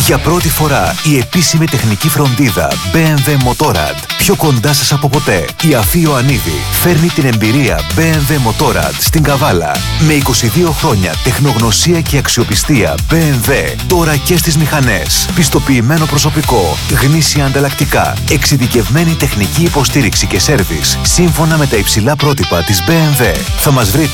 Για πρώτη φορά η επίσημη τεχνική φροντίδα BMW Motorrad. Πιο κοντά σας από ποτέ. Η Αφή Ιωαννίδη φέρνει την εμπειρία BMW Motorrad στην Καβάλα. Με 22 χρόνια τεχνογνωσία και αξιοπιστία BMW. Τώρα και στις μηχανές. Πιστοποιημένο προσωπικό. Γνήσια ανταλλακτικά. Εξειδικευμένη τεχνική υποστήριξη και σέρβις. Σύμφωνα με τα υψηλά πρότυπα της BMW. Θα μας βρείτε